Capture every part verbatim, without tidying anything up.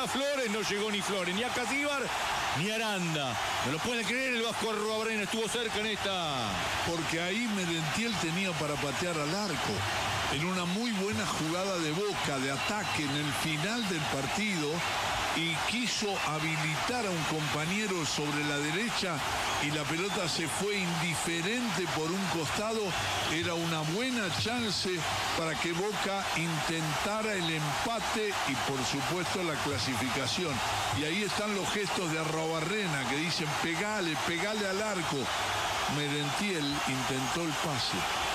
Flores, no llegó ni Flores, ni a Casíbar, ni Aranda. ¿No lo pueden creer? El Vasco Arruabarrena estuvo cerca en esta. Porque ahí Merentiel tenía para patear al arco. En una muy buena jugada de Boca, de ataque en el final del partido, y quiso habilitar a un compañero sobre la derecha y la pelota se fue indiferente por un costado. Era una buena chance para que Boca intentara el empate y por supuesto la clasificación. Y ahí están los gestos de Arruabarrena que dicen pegale, pegale al arco. Merentiel intentó el pase.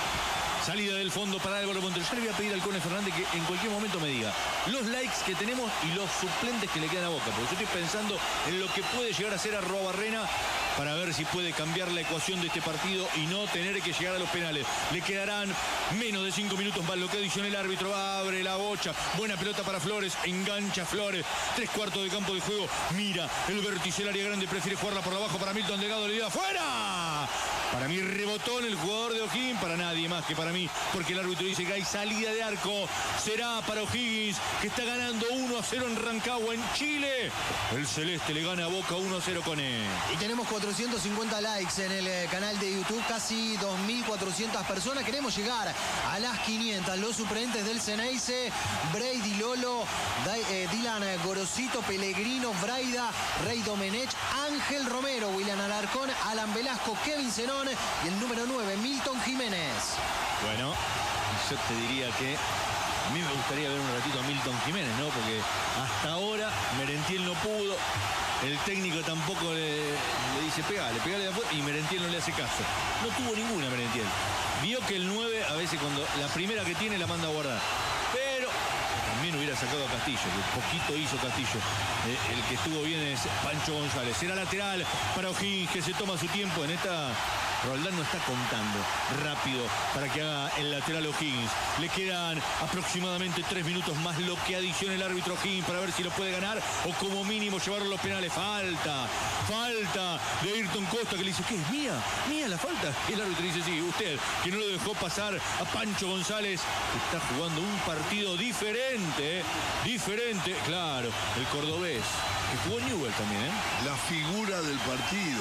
Salida del fondo para Álvaro Montero. Yo le voy a pedir al Cone Fernández que en cualquier momento me diga los likes que tenemos y los suplentes que le quedan a Boca. Porque yo estoy pensando en lo que puede llegar a ser Arruabarrena para ver si puede cambiar la ecuación de este partido y no tener que llegar a los penales. Le quedarán menos de cinco minutos más. Lo que adiciona el árbitro. Abre la bocha. Buena pelota para Flores. Engancha Flores. Tres cuartos de campo de juego. Mira el vértice del área grande. Prefiere jugarla por abajo para Milton Delgado. Le dio afuera. Para mí rebotó en el jugador de O'Higgins. Para nadie más que para mí. Porque el árbitro dice que hay salida de arco. Será para O'Higgins, que está ganando uno a cero en Rancagua, en Chile. El celeste le gana a Boca uno a cero con él. Y tenemos cuatrocientos cincuenta likes en el eh, canal de YouTube. Casi dos mil cuatrocientas personas. Queremos llegar a las quinientas. Los suplentes del Ceneice: Brady Lolo, Dai, eh, Dylan Gorosito, Pellegrino, Braida, Rey Domenech, Ángel Romero, William Alarcón, Alan Velasco, Kevin Zenón y el número nueve, Milton Jiménez. Bueno, yo te diría que a mí me gustaría ver un ratito a Milton Jiménez, ¿no? Porque hasta ahora Merentiel no pudo, el técnico tampoco le, le dice pegale, pegale de afuera, y Merentiel no le hace caso. No tuvo ninguna Merentiel. Vio que el nueve a veces cuando la primera que tiene la manda a guardar. Pero también hubiera sacado a Castillo, que poquito hizo Castillo. Eh, el que estuvo bien es Pancho González. Será lateral para O'Higgins, que se toma su tiempo en esta. Roldán no está contando rápido para que haga el lateral O'Higgins. Le quedan aproximadamente tres minutos más, lo que adiciona el árbitro O'Higgins para ver si lo puede ganar o como mínimo llevarlo a los penales. Falta, falta de Ayrton Costa, que le dice, ¿qué es mía? ¿Mía la falta? Y el árbitro dice, sí, usted, que no lo dejó pasar a Pancho González, que está jugando un partido diferente, ¿eh? Diferente, claro, el cordobés, que jugó en Newell también, ¿eh? La figura del partido.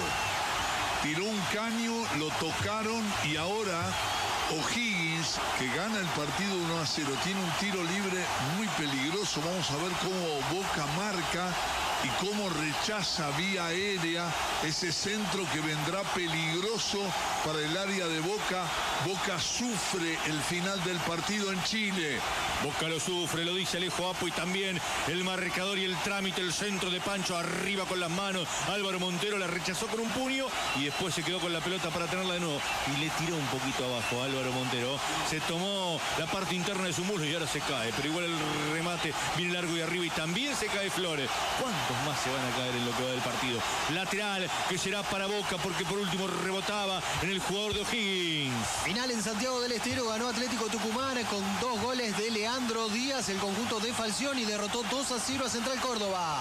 Tiró un caño, lo tocaron y ahora O'Higgins, que gana el partido uno a cero, tiene un tiro libre muy peligroso. Vamos a ver cómo Boca marca y cómo rechaza vía aérea ese centro que vendrá peligroso para el área de Boca. Boca sufre el final del partido en Chile. Boca lo sufre, lo dice Alejo Apo, y también el marcador y el trámite, el centro de Pancho arriba con las manos. Álvaro Montero la rechazó con un puño y después se quedó con la pelota para tenerla de nuevo y le tiró un poquito abajo a Álvaro Montero. Se tomó la parte interna de su muslo y ahora se cae, pero igual el remate viene largo y arriba y también se cae Flores. ¿Cuántos más se van a caer en lo que va del partido? Lateral que será para Boca porque por último rebotaba en el jugador de O'Higgins. Final en Santiago del Estero, ganó Atlético Tucumán con dos goles de Leandro Díaz, el conjunto de Falcioni, y derrotó dos a cero a Central Córdoba.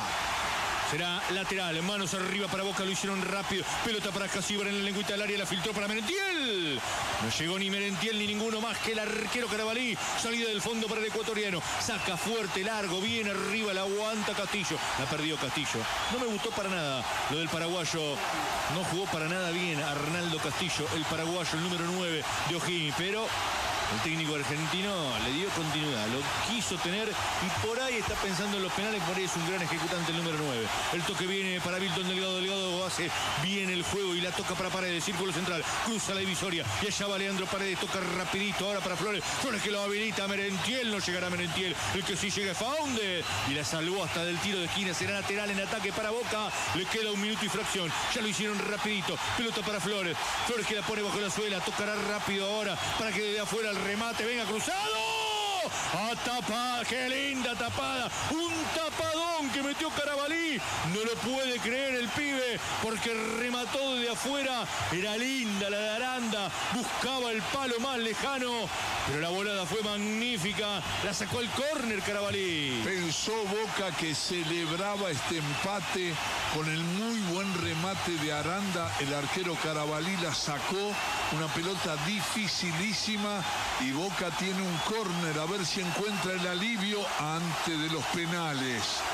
Será lateral, manos arriba para Boca, lo hicieron rápido. Pelota para Casíbar en la lengüita del área, la filtró para Merentiel. No llegó ni Merentiel ni ninguno más que el arquero Carabalí. Salida del fondo para el ecuatoriano. Saca fuerte, largo, bien arriba, la aguanta Castillo. La perdió Castillo. No me gustó para nada lo del paraguayo. No jugó para nada bien Arnaldo Castillo, el paraguayo, el número nueve de O'Higgins, pero el técnico argentino le dio continuidad, lo quiso tener y por ahí está pensando en los penales, por ahí es un gran ejecutante el número nueve. El toque viene para Milton Delgado, Delgado hace bien el juego y la toca para Paredes, círculo central, cruza la divisoria y allá va Leandro Paredes, toca rapidito ahora para Flores, Flores que lo habilita, Merentiel, no llegará Merentiel, el que sí llega es Faunde y la salvó hasta del tiro de esquina, será lateral en ataque para Boca, le queda un minuto y fracción, ya lo hicieron rapidito, pelota para Flores, Flores que la pone bajo la suela, tocará rápido ahora para que desde afuera el remate venga cruzado. A tapada, qué linda tapada, un tapadón que metió Carabalí, no lo puede creer el pibe porque remató desde afuera, era linda la de Aranda, buscaba el palo más lejano, pero la volada fue magnífica, la sacó al córner Carabalí. Pensó Boca que celebraba este empate con el muy buen remate de Aranda, el arquero Carabalí la sacó, una pelota dificilísima y Boca tiene un córner, a ver si encuentra el alivio antes de los penales.